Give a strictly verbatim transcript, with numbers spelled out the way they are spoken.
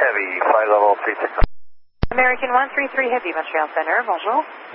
Heavy, flight level three six nine. American one three three Heavy, Montreal Center, bonjour.